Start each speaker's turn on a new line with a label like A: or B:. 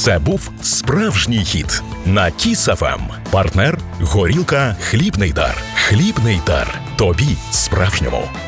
A: Це був справжній хіт на Kiss FM. Партнер – горілка «Хлібний дар». «Хлібний дар». Тобі справжньому.